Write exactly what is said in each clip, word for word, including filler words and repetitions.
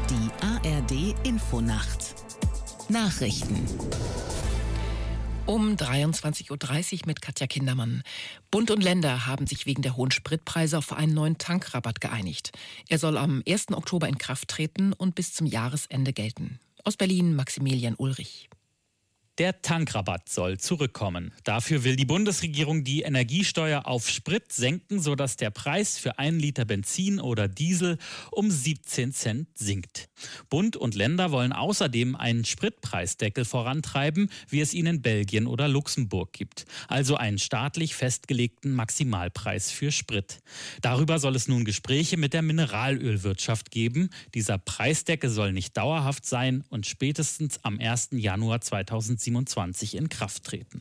Die A R D-Infonacht. Nachrichten. Um dreiundzwanzig Uhr dreißig mit Katja Kindermann. Bund und Länder haben sich wegen der hohen Spritpreise auf einen neuen Tankrabatt geeinigt. Er soll am ersten Oktober in Kraft treten und bis zum Jahresende gelten. Aus Berlin Maximilian Ulrich. Der Tankrabatt soll zurückkommen. Dafür will die Bundesregierung die Energiesteuer auf Sprit senken, sodass der Preis für einen Liter Benzin oder Diesel um siebzehn Cent sinkt. Bund und Länder wollen außerdem einen Spritpreisdeckel vorantreiben, wie es ihn in Belgien oder Luxemburg gibt. Also einen staatlich festgelegten Maximalpreis für Sprit. Darüber soll es nun Gespräche mit der Mineralölwirtschaft geben. Dieser Preisdeckel soll nicht dauerhaft sein und spätestens am ersten Januar zweitausendsiebenundzwanzig in Kraft treten.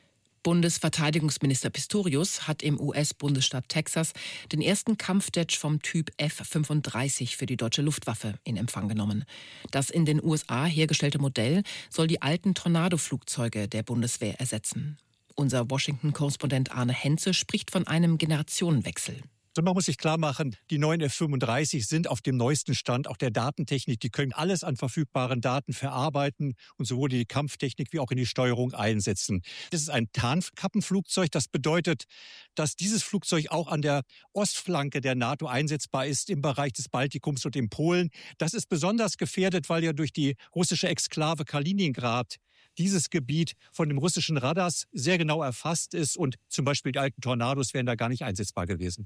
Bundesverteidigungsminister Pistorius hat im U S-Bundesstaat Texas den ersten Kampfjet vom Typ F fünfunddreißig für die deutsche Luftwaffe in Empfang genommen. Das in den U S A hergestellte Modell soll die alten Tornado-Flugzeuge der Bundeswehr ersetzen. Unser Washington-Korrespondent Arne Henze spricht von einem Generationenwechsel. So, man muss sich klar machen, die neuen F fünfunddreißig sind auf dem neuesten Stand, auch der Datentechnik. Die können alles an verfügbaren Daten verarbeiten und sowohl in die Kampftechnik wie auch in die Steuerung einsetzen. Das ist ein Tarnkappenflugzeug. Das bedeutet, dass dieses Flugzeug auch an der Ostflanke der NATO einsetzbar ist, im Bereich des Baltikums und in Polen. Das ist besonders gefährdet, weil ja durch die russische Exklave Kaliningrad dieses Gebiet von den russischen Radars sehr genau erfasst ist und zum Beispiel die alten Tornados wären da gar nicht einsetzbar gewesen.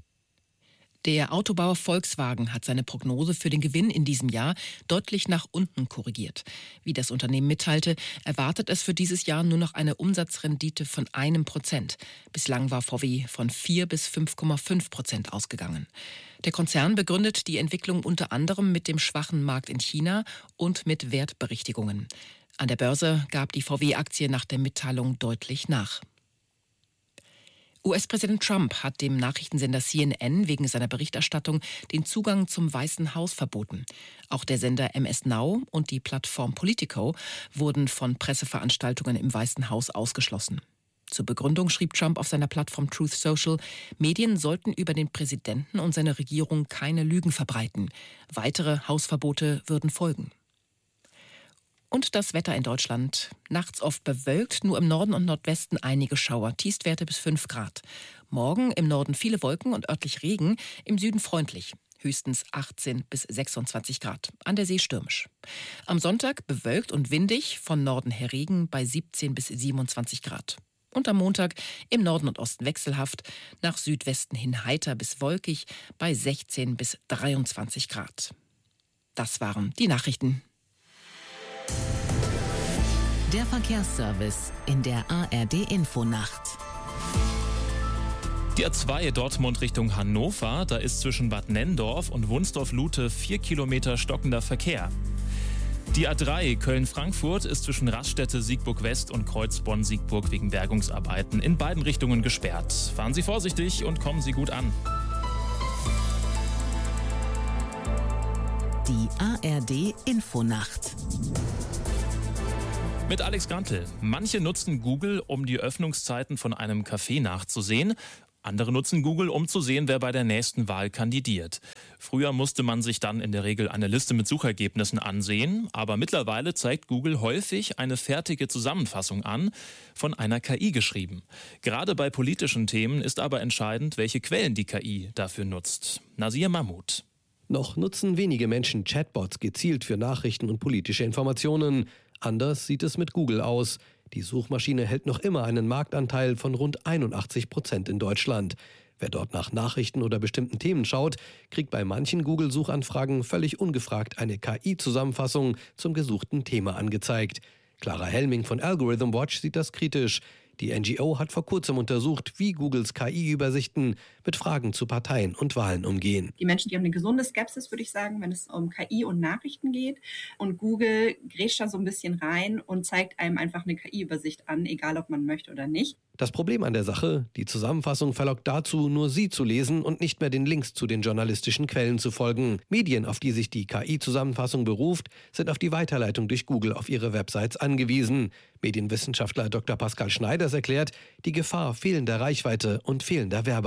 Der Autobauer Volkswagen hat seine Prognose für den Gewinn in diesem Jahr deutlich nach unten korrigiert. Wie das Unternehmen mitteilte, erwartet es für dieses Jahr nur noch eine Umsatzrendite von einem Prozent. Bislang war V W von vier bis fünf Komma fünf Prozent ausgegangen. Der Konzern begründet die Entwicklung unter anderem mit dem schwachen Markt in China und mit Wertberichtigungen. An der Börse gab die V W-Aktie nach der Mitteilung deutlich nach. U S-Präsident Trump hat dem Nachrichtensender C N N wegen seiner Berichterstattung den Zugang zum Weißen Haus verboten. Auch der Sender M S Now und die Plattform Politico wurden von Presseveranstaltungen im Weißen Haus ausgeschlossen. Zur Begründung schrieb Trump auf seiner Plattform Truth Social, Medien sollten über den Präsidenten und seine Regierung keine Lügen verbreiten. Weitere Hausverbote würden folgen. Und das Wetter in Deutschland. Nachts oft bewölkt, nur im Norden und Nordwesten einige Schauer, Tiefstwerte bis fünf Grad. Morgen im Norden viele Wolken und örtlich Regen, im Süden freundlich. Höchstens achtzehn bis sechsundzwanzig Grad, an der See stürmisch. Am Sonntag bewölkt und windig, von Norden her Regen bei siebzehn bis siebenundzwanzig Grad. Und am Montag im Norden und Osten wechselhaft, nach Südwesten hin heiter bis wolkig bei sechzehn bis dreiundzwanzig Grad. Das waren die Nachrichten. Der Verkehrsservice in der A R D-Infonacht. Die A zwei Dortmund Richtung Hannover, da ist zwischen Bad Nenndorf und Wunsdorf-Lute vier Kilometer stockender Verkehr. Die A drei Köln-Frankfurt ist zwischen Raststätte Siegburg-West und Kreuzbonn-Siegburg wegen Bergungsarbeiten in beiden Richtungen gesperrt. Fahren Sie vorsichtig und kommen Sie gut an. Die A R D-Infonacht. Mit Alex Grantel. Manche nutzen Google, um die Öffnungszeiten von einem Café nachzusehen. Andere nutzen Google, um zu sehen, wer bei der nächsten Wahl kandidiert. Früher musste man sich dann in der Regel eine Liste mit Suchergebnissen ansehen. Aber mittlerweile zeigt Google häufig eine fertige Zusammenfassung an, von einer K I geschrieben. Gerade bei politischen Themen ist aber entscheidend, welche Quellen die K I dafür nutzt. Nasir Mahmoud. Noch nutzen wenige Menschen Chatbots gezielt für Nachrichten und politische Informationen. Anders sieht es mit Google aus. Die Suchmaschine hält noch immer einen Marktanteil von rund einundachtzig Prozent in Deutschland. Wer dort nach Nachrichten oder bestimmten Themen schaut, kriegt bei manchen Google-Suchanfragen völlig ungefragt eine K I-Zusammenfassung zum gesuchten Thema angezeigt. Clara Helming von Algorithm Watch sieht das kritisch. Die N G O hat vor kurzem untersucht, wie Googles K I-Übersichten mit Fragen zu Parteien und Wahlen umgehen. Die Menschen, die haben eine gesunde Skepsis, würde ich sagen, wenn es um K I und Nachrichten geht. Und Google grätscht da so ein bisschen rein und zeigt einem einfach eine K I-Übersicht an, egal ob man möchte oder nicht. Das Problem an der Sache, die Zusammenfassung verlockt dazu, nur sie zu lesen und nicht mehr den Links zu den journalistischen Quellen zu folgen. Medien, auf die sich die K I-Zusammenfassung beruft, sind auf die Weiterleitung durch Google auf ihre Websites angewiesen. Medienwissenschaftler Doktor Pascal Schneiders erklärt, die Gefahr fehlender Reichweite und fehlender Werbeeinnahmen.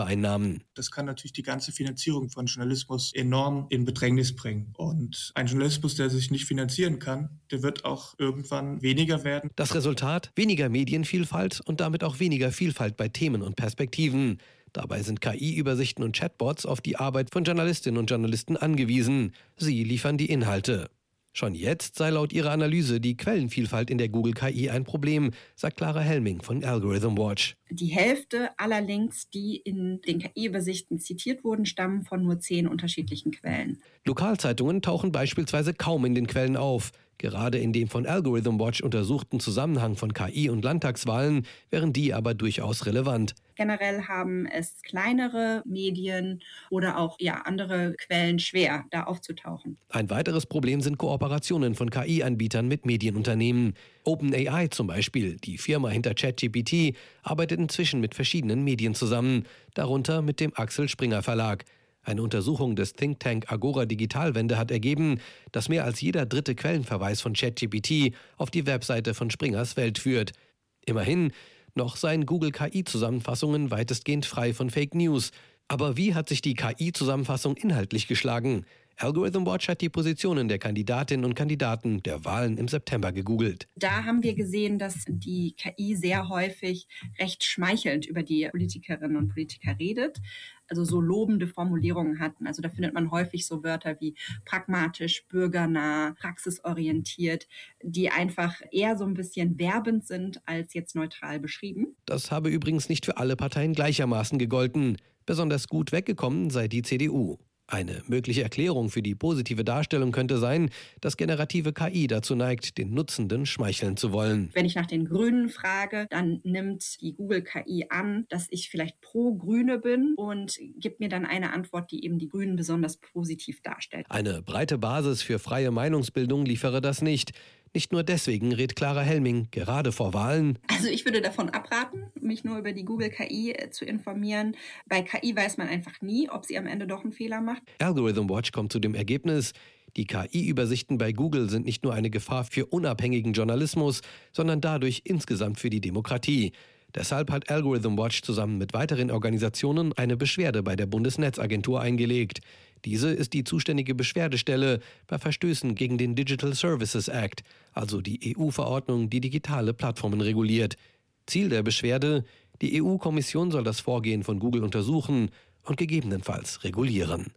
Alternativen. Das kann natürlich die ganze Finanzierung von Journalismus enorm in Bedrängnis bringen. Und ein Journalismus, der sich nicht finanzieren kann, der wird auch irgendwann weniger werden. Das Resultat? Weniger Medienvielfalt und damit auch weniger Vielfalt bei Themen und Perspektiven. Dabei sind K I-Übersichten und Chatbots auf die Arbeit von Journalistinnen und Journalisten angewiesen. Sie liefern die Inhalte. Schon jetzt sei laut ihrer Analyse die Quellenvielfalt in der Google-K I ein Problem, sagt Clara Helming von Algorithm Watch. Die Hälfte aller Links, die in den K I-Übersichten zitiert wurden, stammen von nur zehn unterschiedlichen Quellen. Lokalzeitungen tauchen beispielsweise kaum in den Quellen auf. Gerade in dem von Algorithm Watch untersuchten Zusammenhang von K I und Landtagswahlen wären die aber durchaus relevant. Generell haben es kleinere Medien oder auch ja, andere Quellen schwer, da aufzutauchen. Ein weiteres Problem sind Kooperationen von K I-Anbietern mit Medienunternehmen. OpenAI zum Beispiel, die Firma hinter ChatGPT, arbeitet inzwischen mit verschiedenen Medien zusammen, darunter mit dem Axel Springer Verlag. Eine Untersuchung des Think Tank Agora Digitalwende hat ergeben, dass mehr als jeder dritte Quellenverweis von ChatGPT auf die Webseite von Springers Welt führt. Immerhin, noch seien Google-K I-Zusammenfassungen weitestgehend frei von Fake News. Aber wie hat sich die K I-Zusammenfassung inhaltlich geschlagen? Algorithm Watch hat die Positionen der Kandidatinnen und Kandidaten der Wahlen im September gegoogelt. Da haben wir gesehen, dass die K I sehr häufig recht schmeichelnd über die Politikerinnen und Politiker redet, also so lobende Formulierungen hatten. Also da findet man häufig so Wörter wie pragmatisch, bürgernah, praxisorientiert, die einfach eher so ein bisschen werbend sind als jetzt neutral beschrieben. Das habe übrigens nicht für alle Parteien gleichermaßen gegolten. Besonders gut weggekommen sei die C D U. Eine mögliche Erklärung für die positive Darstellung könnte sein, dass generative K I dazu neigt, den Nutzenden schmeicheln zu wollen. Wenn ich nach den Grünen frage, dann nimmt die Google-K I an, dass ich vielleicht pro Grüne bin und gibt mir dann eine Antwort, die eben die Grünen besonders positiv darstellt. Eine breite Basis für freie Meinungsbildung liefere das nicht. Nicht nur deswegen rät Clara Helming gerade vor Wahlen. Also ich würde davon abraten, mich nur über die Google-K I zu informieren. Bei K I weiß man einfach nie, ob sie am Ende doch einen Fehler macht. Algorithm Watch kommt zu dem Ergebnis, die K I-Übersichten bei Google sind nicht nur eine Gefahr für unabhängigen Journalismus, sondern dadurch insgesamt für die Demokratie. Deshalb hat Algorithm Watch zusammen mit weiteren Organisationen eine Beschwerde bei der Bundesnetzagentur eingelegt. Diese ist die zuständige Beschwerdestelle bei Verstößen gegen den Digital Services Act, also die E U-Verordnung, die digitale Plattformen reguliert. Ziel der Beschwerde: Die E U-Kommission soll das Vorgehen von Google untersuchen und gegebenenfalls regulieren.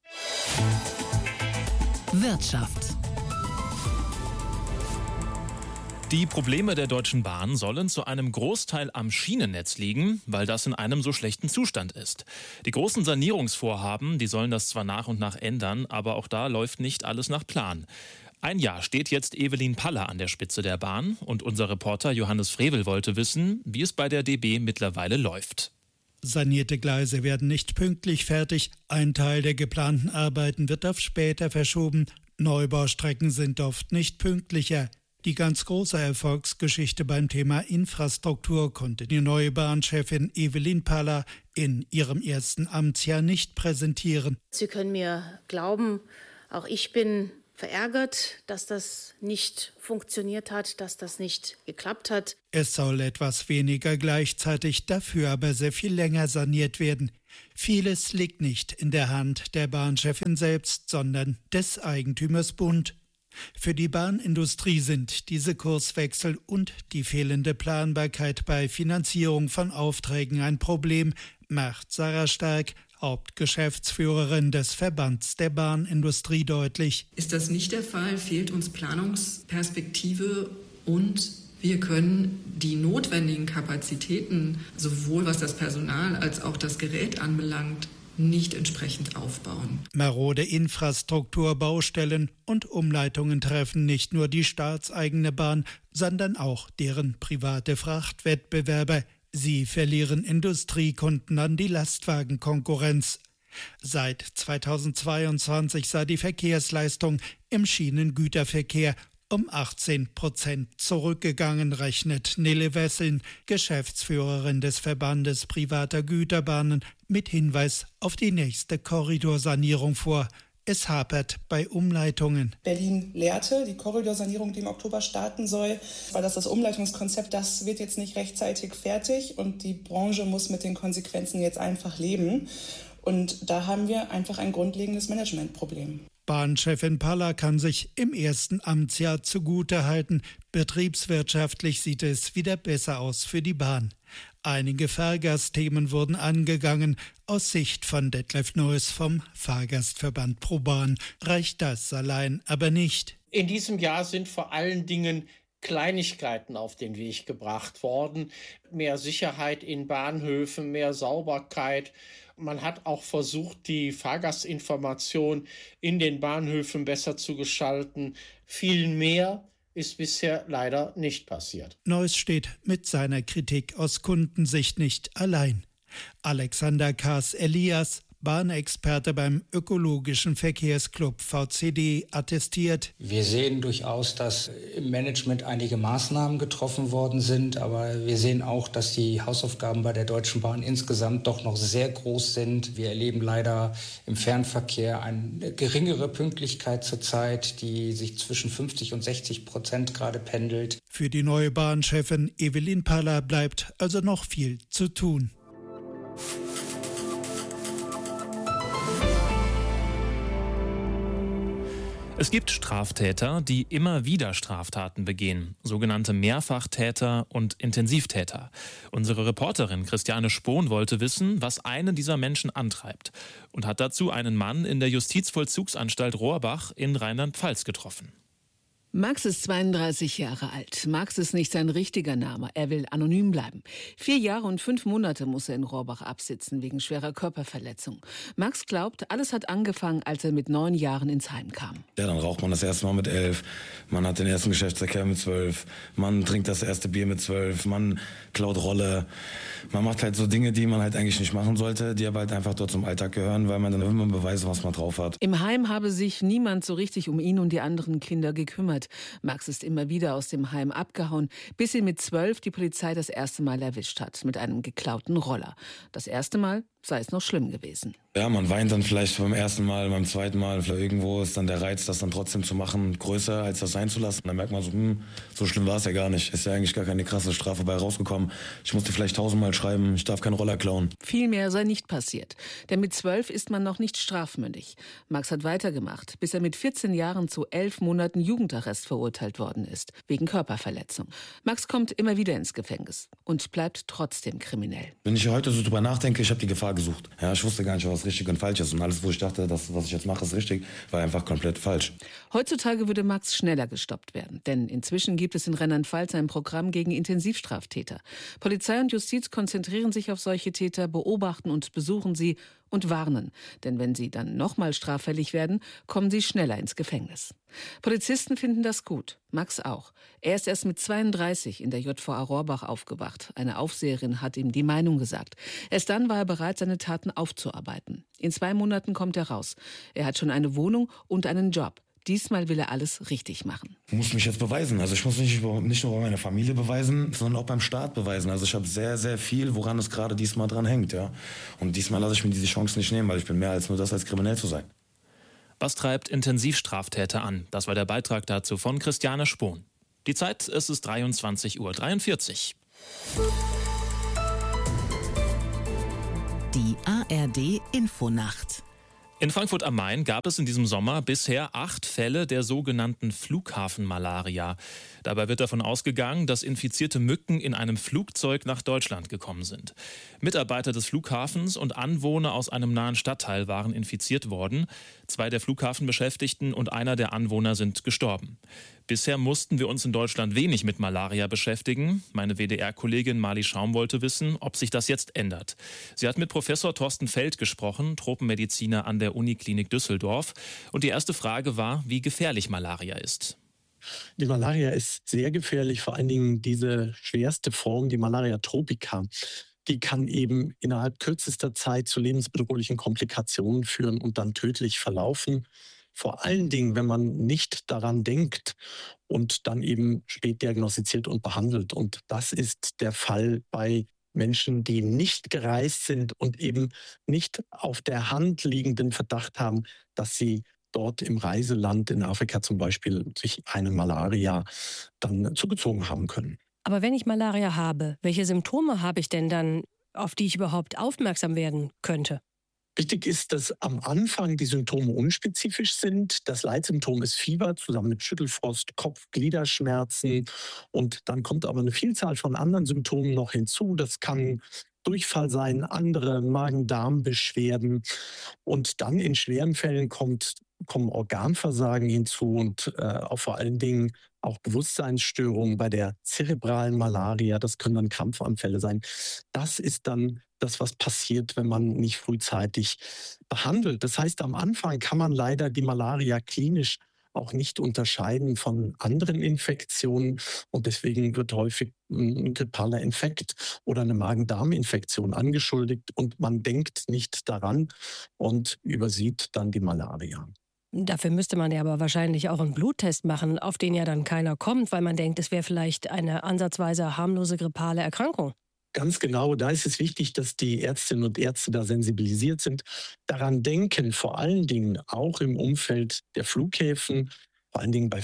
Wirtschaft. Die Probleme der Deutschen Bahn sollen zu einem Großteil am Schienennetz liegen, weil das in einem so schlechten Zustand ist. Die großen Sanierungsvorhaben, die sollen das zwar nach und nach ändern, aber auch da läuft nicht alles nach Plan. Ein Jahr steht jetzt Evelyn Paller an der Spitze der Bahn und unser Reporter Johannes Frevel wollte wissen, wie es bei der D B mittlerweile läuft. Sanierte Gleise werden nicht pünktlich fertig, ein Teil der geplanten Arbeiten wird auf später verschoben, Neubaustrecken sind oft nicht pünktlicher. Die ganz große Erfolgsgeschichte beim Thema Infrastruktur konnte die neue Bahnchefin Evelyn Paller in ihrem ersten Amtsjahr nicht präsentieren. Sie können mir glauben, auch ich bin verärgert, dass das nicht funktioniert hat, dass das nicht geklappt hat. Es soll etwas weniger gleichzeitig, dafür aber sehr viel länger saniert werden. Vieles liegt nicht in der Hand der Bahnchefin selbst, sondern des Eigentümers Bund. Für die Bahnindustrie sind diese Kurswechsel und die fehlende Planbarkeit bei Finanzierung von Aufträgen ein Problem, macht Sarah Stark, Hauptgeschäftsführerin des Verbands der Bahnindustrie, deutlich. Ist das nicht der Fall, fehlt uns Planungsperspektive und wir können die notwendigen Kapazitäten, sowohl was das Personal als auch das Gerät anbelangt, nicht entsprechend aufbauen. Marode Infrastruktur, Baustellen und Umleitungen treffen nicht nur die staatseigene Bahn, sondern auch deren private Frachtwettbewerber. Sie verlieren Industriekunden an die Lastwagenkonkurrenz. Seit zweitausendzweiundzwanzig sei die Verkehrsleistung im Schienengüterverkehr um achtzehn Prozent zurückgegangen, rechnet Nele Wesseln, Geschäftsführerin des Verbandes privater Güterbahnen, mit Hinweis auf die nächste Korridorsanierung vor. es hapert bei Umleitungen. Berlin lehrte die Korridorsanierung, die im Oktober starten soll, weil das das Umleitungskonzept, das wird jetzt nicht rechtzeitig fertig und die Branche muss mit den Konsequenzen jetzt einfach leben. Und da haben wir einfach ein grundlegendes Managementproblem. Bahnchefin Palla kann sich im ersten Amtsjahr zugutehalten. Betriebswirtschaftlich sieht es wieder besser aus für die Bahn. Einige Fahrgastthemen wurden angegangen. Aus Sicht von Detlef Neuss vom Fahrgastverband ProBahn reicht das allein aber nicht. In diesem Jahr sind vor allen Dingen Kleinigkeiten auf den Weg gebracht worden. Mehr Sicherheit in Bahnhöfen, mehr Sauberkeit. Man hat auch versucht, die Fahrgastinformation in den Bahnhöfen besser zu gestalten. Viel mehr ist bisher leider nicht passiert. Neuss steht mit seiner Kritik aus Kundensicht nicht allein. Alexander Kaas-Elias, Bahnexperte beim Ökologischen Verkehrsclub V C D, attestiert: Wir sehen durchaus, dass im Management einige Maßnahmen getroffen worden sind, aber wir sehen auch, dass die Hausaufgaben bei der Deutschen Bahn insgesamt doch noch sehr groß sind. Wir erleben leider im Fernverkehr eine geringere Pünktlichkeit zurzeit, die sich zwischen fünfzig und sechzig Prozent gerade pendelt. Für die neue Bahnchefin Evelyn Palla bleibt also noch viel zu tun. Es gibt Straftäter, die immer wieder Straftaten begehen, sogenannte Mehrfachtäter und Intensivtäter. Unsere Reporterin Christiane Spohn wollte wissen, was einen dieser Menschen antreibt und hat dazu einen Mann in der Justizvollzugsanstalt Rohrbach in Rheinland-Pfalz getroffen. Max ist zweiunddreißig Jahre alt. Max ist nicht sein richtiger Name. Er will anonym bleiben. Vier Jahre und fünf Monate muss er in Rohrbach absitzen wegen schwerer Körperverletzung. Max glaubt, alles hat angefangen, als er mit neun Jahren ins Heim kam. Ja, dann raucht man das erste Mal mit elf. Man hat den ersten Geschlechtsverkehr mit zwölf. Man trinkt das erste Bier mit zwölf. Man klaut Rolle. Man macht halt so Dinge, die man halt eigentlich nicht machen sollte, die aber halt einfach dort zum Alltag gehören, weil man dann immer beweist, was man drauf hat. Im Heim habe sich niemand so richtig um ihn und die anderen Kinder gekümmert. Max ist immer wieder aus dem Heim abgehauen, bis ihn mit zwölf die Polizei das erste Mal erwischt hat, mit einem geklauten Roller. Das erste Mal sei es noch schlimm gewesen. Ja, man weint dann vielleicht beim ersten Mal, beim zweiten Mal, vielleicht irgendwo ist dann der Reiz, das dann trotzdem zu machen, größer als das sein zu lassen. Dann merkt man so, hm, so schlimm war es ja gar nicht. Ist ja eigentlich gar keine krasse Strafe bei rausgekommen. Ich musste vielleicht tausendmal schreiben, ich darf keinen Roller klauen. Viel mehr sei nicht passiert, denn mit zwölf ist man noch nicht strafmündig. Max hat weitergemacht, bis er mit vierzehn Jahren zu elf Monaten Jugendarrest verurteilt worden ist, wegen Körperverletzung. Max kommt immer wieder ins Gefängnis und bleibt trotzdem kriminell. Wenn ich heute so drüber nachdenke, ich habe die Gefahr gesucht. Ja, ich wusste gar nicht, was richtig und falsch ist. Und alles, wo ich dachte, das, was ich jetzt mache, ist richtig, war einfach komplett falsch. Heutzutage würde Max schneller gestoppt werden. Denn inzwischen gibt es in Rheinland-Pfalz ein Programm gegen Intensivstraftäter. Polizei und Justiz konzentrieren sich auf solche Täter, beobachten und besuchen sie und warnen. Denn wenn sie dann nochmal straffällig werden, kommen sie schneller ins Gefängnis. Polizisten finden das gut. Max auch. Er ist erst mit zweiunddreißig in der J V A Rohrbach aufgewacht. Eine Aufseherin hat ihm die Meinung gesagt. Erst dann war er bereit, seine Taten aufzuarbeiten. In zwei Monaten kommt er raus. Er hat schon eine Wohnung und einen Job. Diesmal will er alles richtig machen. Ich muss mich jetzt beweisen. Also ich muss nicht, nicht nur bei meiner Familie beweisen, sondern auch beim Staat beweisen. Also ich habe sehr, sehr viel, woran es gerade diesmal dran hängt. Ja? Und diesmal lasse ich mir diese Chance nicht nehmen, weil ich bin mehr als nur das, als kriminell zu sein. Was treibt Intensivstraftäter an? Das war der Beitrag dazu von Christiane Spohn. Die Zeit, es ist dreiundzwanzig Uhr dreiundvierzig. Die A R D Infonacht. In Frankfurt am Main gab es in diesem Sommer bisher acht Fälle der sogenannten Flughafenmalaria. Dabei wird davon ausgegangen, dass infizierte Mücken in einem Flugzeug nach Deutschland gekommen sind. Mitarbeiter des Flughafens und Anwohner aus einem nahen Stadtteil waren infiziert worden. Zwei der Flughafenbeschäftigten und einer der Anwohner sind gestorben. Bisher mussten wir uns in Deutschland wenig mit Malaria beschäftigen. Meine W D R-Kollegin Marli Schaum wollte wissen, ob sich das jetzt ändert. Sie hat mit Professor Thorsten Feld gesprochen, Tropenmediziner an der Uniklinik Düsseldorf. Und die erste Frage war, wie gefährlich Malaria ist. Die Malaria ist sehr gefährlich, vor allen Dingen diese schwerste Form, die Malaria tropica. Die kann eben innerhalb kürzester Zeit zu lebensbedrohlichen Komplikationen führen und dann tödlich verlaufen. Vor allen Dingen, wenn man nicht daran denkt und dann eben spät diagnostiziert und behandelt. Und das ist der Fall bei Menschen, die nicht gereist sind und eben nicht auf der Hand liegenden Verdacht haben, dass sie dort im Reiseland in Afrika zum Beispiel sich eine Malaria dann zugezogen haben können. Aber wenn ich Malaria habe, welche Symptome habe ich denn dann, auf die ich überhaupt aufmerksam werden könnte? Wichtig ist, dass am Anfang die Symptome unspezifisch sind. Das Leitsymptom ist Fieber zusammen mit Schüttelfrost, Kopf-, Gliederschmerzen. Und dann kommt aber eine Vielzahl von anderen Symptomen noch hinzu. Das kann Durchfall sein, andere Magen-Darm-Beschwerden. Und dann in schweren Fällen kommt, kommen Organversagen hinzu und äh, auch vor allen Dingen auch Bewusstseinsstörungen bei der zerebralen Malaria. Das können dann Krampfanfälle sein. Das ist dann das, was passiert, wenn man nicht frühzeitig behandelt. Das heißt, am Anfang kann man leider die Malaria klinisch auch nicht unterscheiden von anderen Infektionen. Und deswegen wird häufig ein grippaler Infekt oder eine Magen-Darm-Infektion angeschuldigt. Und man denkt nicht daran und übersieht dann die Malaria. Dafür müsste man ja aber wahrscheinlich auch einen Bluttest machen, auf den ja dann keiner kommt, weil man denkt, es wäre vielleicht eine ansatzweise harmlose grippale Erkrankung. Ganz genau, da ist es wichtig, dass die Ärztinnen und Ärzte da sensibilisiert sind, daran denken, vor allen Dingen auch im Umfeld der Flughäfen, vor allen Dingen bei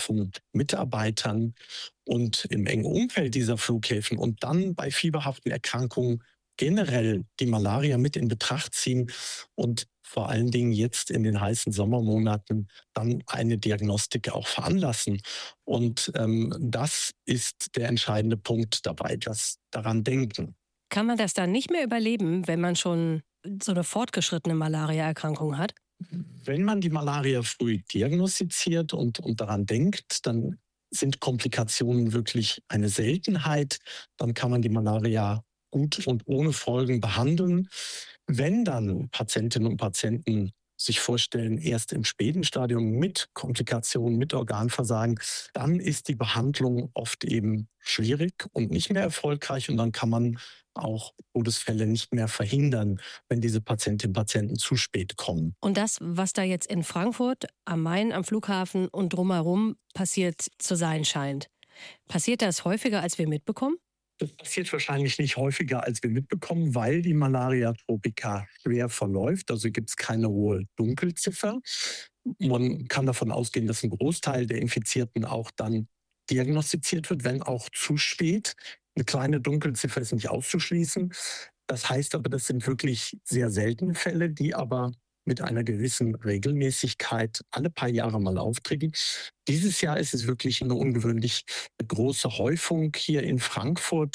Flughafenmitarbeitern und im engen Umfeld dieser Flughäfen und dann bei fieberhaften Erkrankungen generell die Malaria mit in Betracht ziehen und vor allen Dingen jetzt in den heißen Sommermonaten dann eine Diagnostik auch veranlassen. Und ähm, das ist der entscheidende Punkt dabei, das daran denken. Kann man das dann nicht mehr überleben, wenn man schon so eine fortgeschrittene Malaria-Erkrankung hat? Wenn man die Malaria früh diagnostiziert und, und daran denkt, dann sind Komplikationen wirklich eine Seltenheit. Dann kann man die Malaria gut und ohne Folgen behandeln. Wenn dann Patientinnen und Patienten sich vorstellen, erst im späten Stadium mit Komplikationen, mit Organversagen, dann ist die Behandlung oft eben schwierig und nicht mehr erfolgreich. Und dann kann man auch Todesfälle nicht mehr verhindern, wenn diese Patientinnen und Patienten zu spät kommen. Und das, was da jetzt in Frankfurt am Main, am Flughafen und drumherum passiert zu sein scheint, passiert das häufiger, als wir mitbekommen? Das passiert wahrscheinlich nicht häufiger, als wir mitbekommen, weil die Malaria tropica schwer verläuft. Also gibt es keine hohe Dunkelziffer. Man kann davon ausgehen, dass ein Großteil der Infizierten auch dann diagnostiziert wird, wenn auch zu spät. Eine kleine Dunkelziffer ist nicht auszuschließen. Das heißt aber, das sind wirklich sehr seltene Fälle, die aber mit einer gewissen Regelmäßigkeit alle paar Jahre mal auftreten. Dieses Jahr ist es wirklich eine ungewöhnlich große Häufung hier in Frankfurt.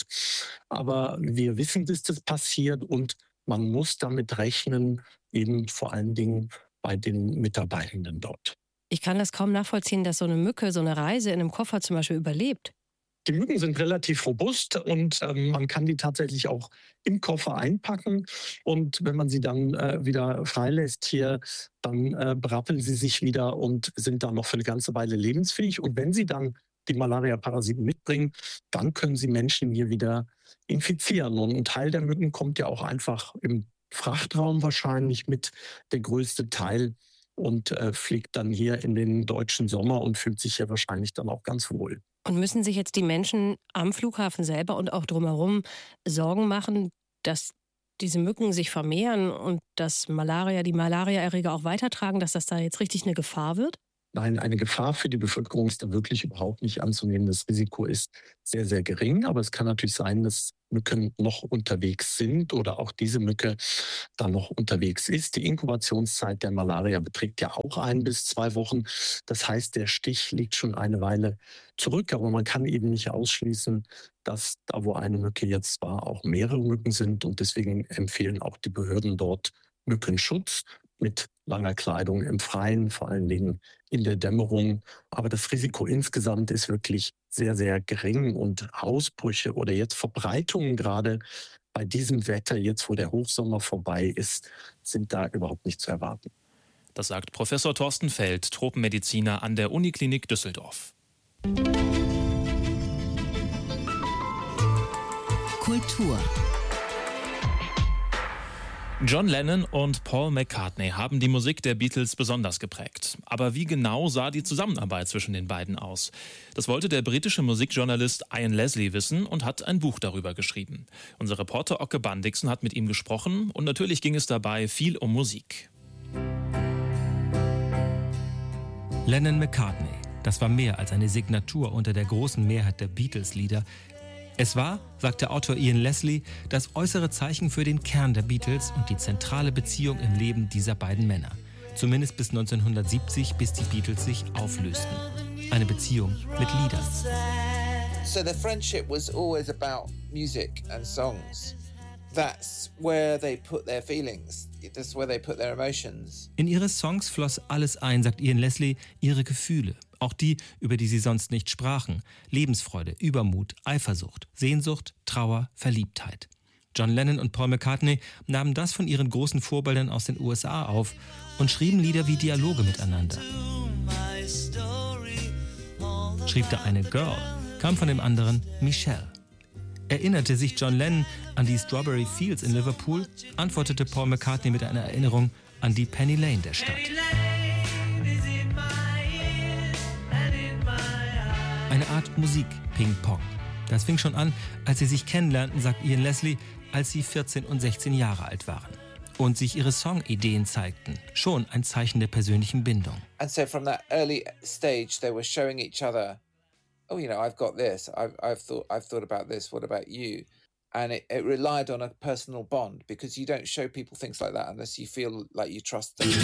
Aber wir wissen, dass das passiert und man muss damit rechnen, eben vor allen Dingen bei den Mitarbeitenden dort. Ich kann das kaum nachvollziehen, dass so eine Mücke so eine Reise in einem Koffer zum Beispiel überlebt. Die Mücken sind relativ robust und ähm, man kann die tatsächlich auch im Koffer einpacken. Und wenn man sie dann äh, wieder freilässt hier, dann äh, berappeln sie sich wieder und sind dann noch für eine ganze Weile lebensfähig. Und wenn sie dann die Malaria-Parasiten mitbringen, dann können sie Menschen hier wieder infizieren. Und ein Teil der Mücken kommt ja auch einfach im Frachtraum wahrscheinlich mit, der größte Teil, und äh, fliegt dann hier in den deutschen Sommer und fühlt sich hier wahrscheinlich dann auch ganz wohl. Und müssen sich jetzt die Menschen am Flughafen selber und auch drumherum Sorgen machen, dass diese Mücken sich vermehren und dass Malaria, die Malariaerreger auch weitertragen, dass das da jetzt richtig eine Gefahr wird? Nein, eine Gefahr für die Bevölkerung ist da wirklich überhaupt nicht anzunehmen. Das Risiko ist sehr, sehr gering. Aber es kann natürlich sein, dass Mücken noch unterwegs sind oder auch diese Mücke dann noch unterwegs ist. Die Inkubationszeit der Malaria beträgt ja auch ein bis zwei Wochen. Das heißt, der Stich liegt schon eine Weile zurück. Aber man kann eben nicht ausschließen, dass da, wo eine Mücke jetzt war, auch mehrere Mücken sind. Und deswegen empfehlen auch die Behörden dort Mückenschutz mit langer Kleidung im Freien, vor allen Dingen in der Dämmerung. Aber das Risiko insgesamt ist wirklich sehr, sehr gering. Und Ausbrüche oder jetzt Verbreitungen gerade bei diesem Wetter, jetzt wo der Hochsommer vorbei ist, sind da überhaupt nicht zu erwarten. Das sagt Professor Thorsten Feld, Tropenmediziner an der Uniklinik Düsseldorf. Kultur. John Lennon und Paul McCartney haben die Musik der Beatles besonders geprägt. Aber wie genau sah die Zusammenarbeit zwischen den beiden aus? Das wollte der britische Musikjournalist Ian Leslie wissen und hat ein Buch darüber geschrieben. Unser Reporter Ocke Bandixen hat mit ihm gesprochen und natürlich ging es dabei viel um Musik. Lennon-McCartney, das war mehr als eine Signatur unter der großen Mehrheit der Beatles-Lieder. Es war, sagt der Autor Ian Leslie, das äußere Zeichen für den Kern der Beatles und die zentrale Beziehung im Leben dieser beiden Männer. Zumindest bis neunzehnhundertsiebzig, bis die Beatles sich auflösten. Eine Beziehung mit Liedern. So their friendship was always about music and songs. That's where they put their feelings. That's where they put their emotions. In ihre Songs floss alles ein, sagt Ian Leslie, ihre Gefühle. Auch die, über die sie sonst nicht sprachen. Lebensfreude, Übermut, Eifersucht, Sehnsucht, Trauer, Verliebtheit. John Lennon und Paul McCartney nahmen das von ihren großen Vorbildern aus den U S A auf und schrieben Lieder wie Dialoge miteinander. Schrieb der eine Girl, kam von dem anderen Michelle. Erinnerte sich John Lennon an die Strawberry Fields in Liverpool, antwortete Paul McCartney mit einer Erinnerung an die Penny Lane der Stadt. Eine Art Musik-Ping-Pong. Das fing schon an, als sie sich kennenlernten, sagt Ian Leslie, als sie vierzehn und sechzehn Jahre alt waren. Und sich ihre Songideen zeigten. Schon ein Zeichen der persönlichen Bindung. And so from that early stage they were showing each other, oh, you know, I've got this, I've, I've thought, I've thought about this, what about you? And it, it relied on a personal bond, because you don't show people things like that unless you feel like you trust them.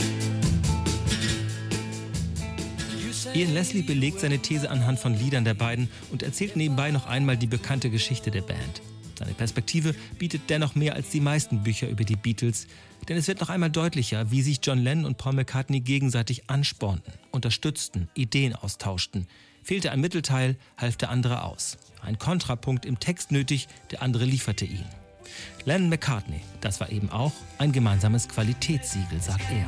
Ian Leslie belegt seine These anhand von Liedern der beiden und erzählt nebenbei noch einmal die bekannte Geschichte der Band. Seine Perspektive bietet dennoch mehr als die meisten Bücher über die Beatles, denn es wird noch einmal deutlicher, wie sich John Lennon und Paul McCartney gegenseitig anspornten, unterstützten, Ideen austauschten. Fehlte ein Mittelteil, half der andere aus. Ein Kontrapunkt im Text nötig, der andere lieferte ihn. Lennon-McCartney, das war eben auch ein gemeinsames Qualitätssiegel, sagt er.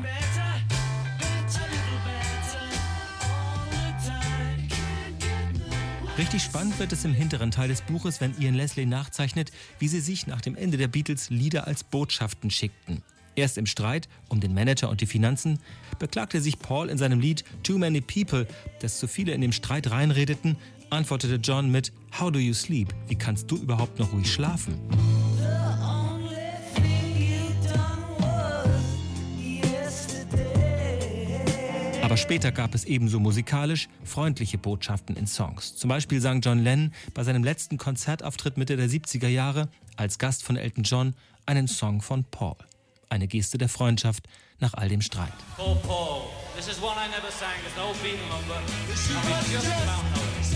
Richtig spannend wird es im hinteren Teil des Buches, wenn Ian Leslie nachzeichnet, wie sie sich nach dem Ende der Beatles Lieder als Botschaften schickten. Erst im Streit um den Manager und die Finanzen beklagte sich Paul in seinem Lied Too Many People, dass zu viele in dem Streit reinredeten, antwortete John mit How do you sleep? Wie kannst du überhaupt noch ruhig schlafen? Aber später gab es ebenso musikalisch freundliche Botschaften in Songs. Zum Beispiel sang John Lennon bei seinem letzten Konzertauftritt Mitte der siebziger Jahre als Gast von Elton John einen Song von Paul. Eine Geste der Freundschaft nach all dem Streit. Oh Paul, this is one I never sang. It's an old Beatle number. I mean, just about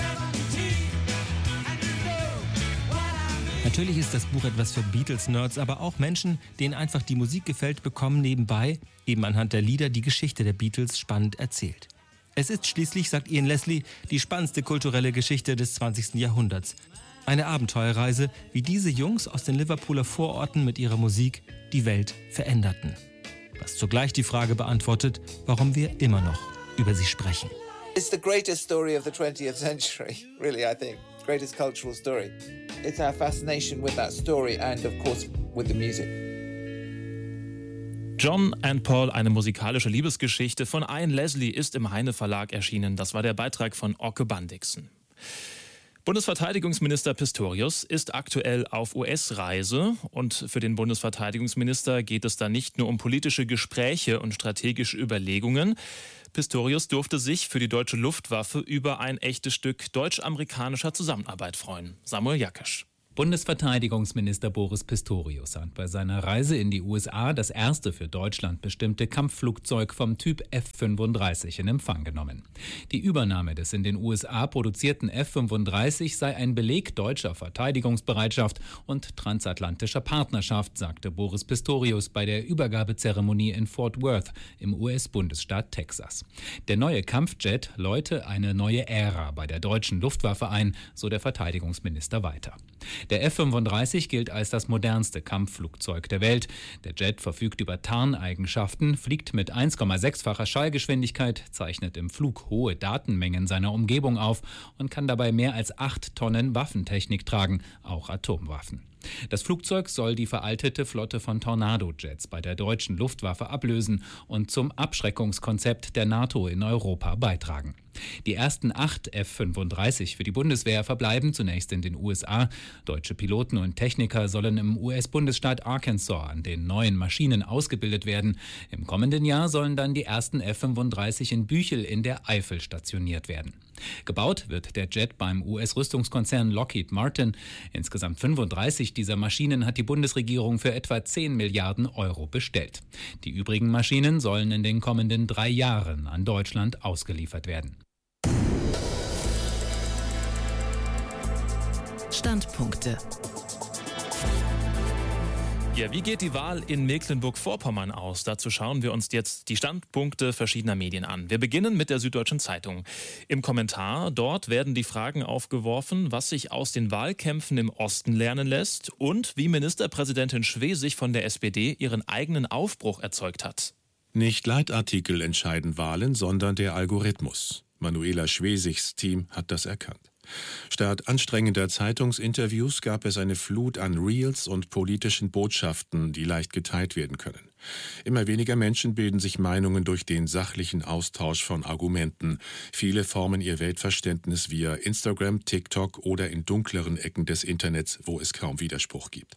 Natürlich ist das Buch etwas für Beatles-Nerds, aber auch Menschen, denen einfach die Musik gefällt, bekommen nebenbei, eben anhand der Lieder, die Geschichte der Beatles spannend erzählt. Es ist schließlich, sagt Ian Leslie, die spannendste kulturelle Geschichte des zwanzigsten Jahrhunderts. Eine Abenteuerreise, wie diese Jungs aus den Liverpooler Vororten mit ihrer Musik die Welt veränderten. Was zugleich die Frage beantwortet, warum wir immer noch über sie sprechen. It's the greatest story of the twentieth century, really, I think. Greatest cultural story. It's our fascination with that story and, of course, with the music. John and Paul, eine musikalische Liebesgeschichte von Ian Leslie, ist im Heine Verlag erschienen. Das war der Beitrag von Oke Bandixen. Bundesverteidigungsminister Pistorius ist aktuell auf U S-Reise und für den Bundesverteidigungsminister geht es da nicht nur um politische Gespräche und strategische Überlegungen. Pistorius durfte sich für die deutsche Luftwaffe über ein echtes Stück deutsch-amerikanischer Zusammenarbeit freuen. Samuel Jakesch. Bundesverteidigungsminister Boris Pistorius hat bei seiner Reise in die U S A das erste für Deutschland bestimmte Kampfflugzeug vom Typ F fünfunddreißig in Empfang genommen. Die Übernahme des in den U S A produzierten F fünfunddreißig sei ein Beleg deutscher Verteidigungsbereitschaft und transatlantischer Partnerschaft, sagte Boris Pistorius bei der Übergabezeremonie in Fort Worth im U S-Bundesstaat Texas. Der neue Kampfjet läute eine neue Ära bei der deutschen Luftwaffe ein, so der Verteidigungsminister weiter. Der F fünfunddreißig gilt als das modernste Kampfflugzeug der Welt. Der Jet verfügt über Tarneigenschaften, fliegt mit eins Komma sechs-facher Schallgeschwindigkeit, zeichnet im Flug hohe Datenmengen seiner Umgebung auf und kann dabei mehr als acht Tonnen Waffentechnik tragen, auch Atomwaffen. Das Flugzeug soll die veraltete Flotte von Tornado-Jets bei der deutschen Luftwaffe ablösen und zum Abschreckungskonzept der NATO in Europa beitragen. Die ersten acht F fünfunddreißig für die Bundeswehr verbleiben zunächst in den U S A. Deutsche Piloten und Techniker sollen im U S-Bundesstaat Arkansas an den neuen Maschinen ausgebildet werden. Im kommenden Jahr sollen dann die ersten F fünfunddreißig in Büchel in der Eifel stationiert werden. Gebaut wird der Jet beim U S-Rüstungskonzern Lockheed Martin. Insgesamt fünfunddreißig dieser Maschinen hat die Bundesregierung für etwa zehn Milliarden Euro bestellt. Die übrigen Maschinen sollen in den kommenden drei Jahren an Deutschland ausgeliefert werden. Standpunkte. Ja, wie geht die Wahl in Mecklenburg-Vorpommern aus? Dazu schauen wir uns jetzt die Standpunkte verschiedener Medien an. Wir beginnen mit der Süddeutschen Zeitung. Im Kommentar dort werden die Fragen aufgeworfen, was sich aus den Wahlkämpfen im Osten lernen lässt und wie Ministerpräsidentin Schwesig von der S P D ihren eigenen Aufbruch erzeugt hat. Nicht Leitartikel entscheiden Wahlen, sondern der Algorithmus. Manuela Schwesigs Team hat das erkannt. Statt anstrengender Zeitungsinterviews gab es eine Flut an Reels und politischen Botschaften, die leicht geteilt werden können. Immer weniger Menschen bilden sich Meinungen durch den sachlichen Austausch von Argumenten. Viele formen ihr Weltverständnis via Instagram, TikTok oder in dunkleren Ecken des Internets, wo es kaum Widerspruch gibt.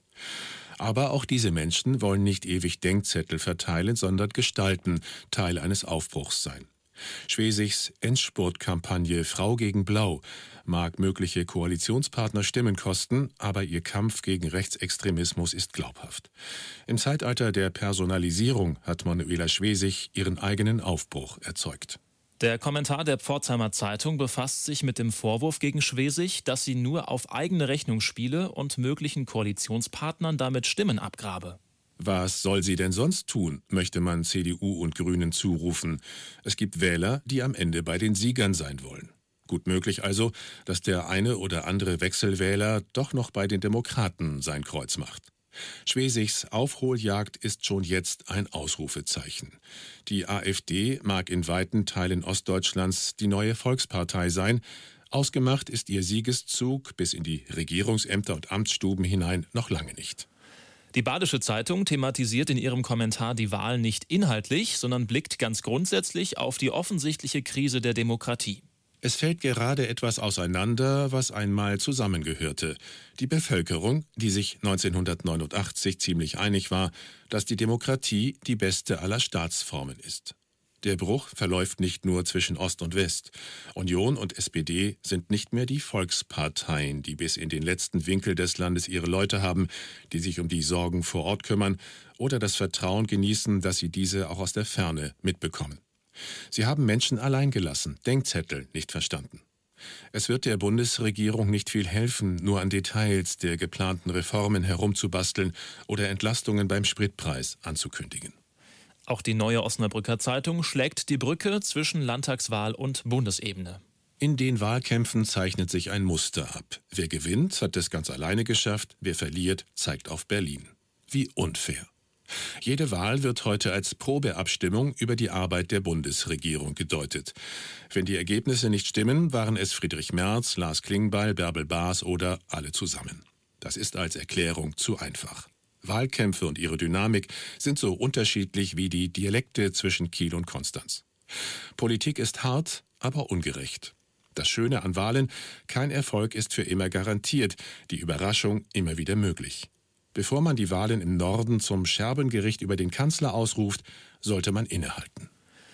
Aber auch diese Menschen wollen nicht ewig Denkzettel verteilen, sondern gestalten, Teil eines Aufbruchs sein. Schwesigs Endspurtkampagne Frau gegen Blau mag mögliche Koalitionspartner Stimmen kosten, aber ihr Kampf gegen Rechtsextremismus ist glaubhaft. Im Zeitalter der Personalisierung hat Manuela Schwesig ihren eigenen Aufbruch erzeugt. Der Kommentar der Pforzheimer Zeitung befasst sich mit dem Vorwurf gegen Schwesig, dass sie nur auf eigene Rechnung spiele und möglichen Koalitionspartnern damit Stimmen abgrabe. Was soll sie denn sonst tun, möchte man C D U und Grünen zurufen. Es gibt Wähler, die am Ende bei den Siegern sein wollen. Gut möglich also, dass der eine oder andere Wechselwähler doch noch bei den Demokraten sein Kreuz macht. Schwesigs Aufholjagd ist schon jetzt ein Ausrufezeichen. Die AfD mag in weiten Teilen Ostdeutschlands die neue Volkspartei sein. Ausgemacht ist ihr Siegeszug bis in die Regierungsämter und Amtsstuben hinein noch lange nicht. Die Badische Zeitung thematisiert in ihrem Kommentar die Wahl nicht inhaltlich, sondern blickt ganz grundsätzlich auf die offensichtliche Krise der Demokratie. Es fällt gerade etwas auseinander, was einmal zusammengehörte. Die Bevölkerung, die sich neunzehnhundertneunundachtzig ziemlich einig war, dass die Demokratie die beste aller Staatsformen ist. Der Bruch verläuft nicht nur zwischen Ost und West. Union und S P D sind nicht mehr die Volksparteien, die bis in den letzten Winkel des Landes ihre Leute haben, die sich um die Sorgen vor Ort kümmern oder das Vertrauen genießen, dass sie diese auch aus der Ferne mitbekommen. Sie haben Menschen allein gelassen, Denkzettel nicht verstanden. Es wird der Bundesregierung nicht viel helfen, nur an Details der geplanten Reformen herumzubasteln oder Entlastungen beim Spritpreis anzukündigen. Auch die Neue Osnabrücker Zeitung schlägt die Brücke zwischen Landtagswahl und Bundesebene. In den Wahlkämpfen zeichnet sich ein Muster ab. Wer gewinnt, hat es ganz alleine geschafft. Wer verliert, zeigt auf Berlin. Wie unfair. Jede Wahl wird heute als Probeabstimmung über die Arbeit der Bundesregierung gedeutet. Wenn die Ergebnisse nicht stimmen, waren es Friedrich Merz, Lars Klingbeil, Bärbel Baas oder alle zusammen. Das ist als Erklärung zu einfach. Wahlkämpfe und ihre Dynamik sind so unterschiedlich wie die Dialekte zwischen Kiel und Konstanz. Politik ist hart, aber ungerecht. Das Schöne an Wahlen: kein Erfolg ist für immer garantiert, die Überraschung immer wieder möglich. Bevor man die Wahlen im Norden zum Scherbengericht über den Kanzler ausruft, sollte man innehalten.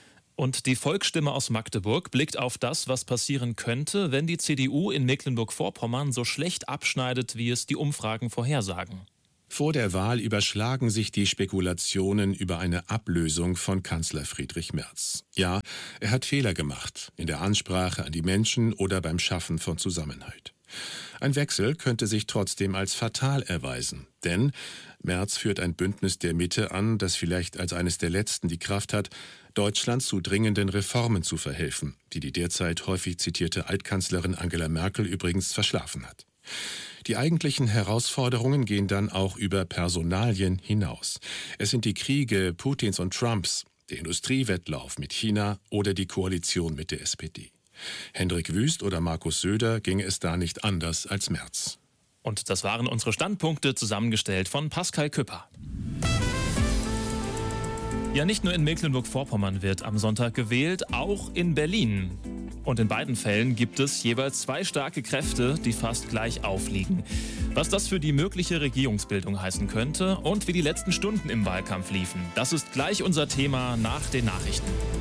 Und die Volksstimme aus Magdeburg blickt auf das, was passieren könnte, wenn die C D U in Mecklenburg-Vorpommern so schlecht abschneidet, wie es die Umfragen vorhersagen. Vor der Wahl überschlagen sich die Spekulationen über eine Ablösung von Kanzler Friedrich Merz. Ja, er hat Fehler gemacht, in der Ansprache an die Menschen oder beim Schaffen von Zusammenhalt. Ein Wechsel könnte sich trotzdem als fatal erweisen, denn Merz führt ein Bündnis der Mitte an, das vielleicht als eines der letzten die Kraft hat, Deutschland zu dringenden Reformen zu verhelfen, die die derzeit häufig zitierte Altkanzlerin Angela Merkel übrigens verschlafen hat. Die eigentlichen Herausforderungen gehen dann auch über Personalien hinaus. Es sind die Kriege Putins und Trumps, der Industriewettlauf mit China oder die Koalition mit der S P D. Hendrik Wüst oder Markus Söder ginge es da nicht anders als Merz. Und das waren unsere Standpunkte, zusammengestellt von Pascal Küpper. Ja, nicht nur in Mecklenburg-Vorpommern wird am Sonntag gewählt, auch in Berlin. Und in beiden Fällen gibt es jeweils zwei starke Kräfte, die fast gleich aufliegen. Was das für die mögliche Regierungsbildung heißen könnte und wie die letzten Stunden im Wahlkampf liefen, das ist gleich unser Thema nach den Nachrichten.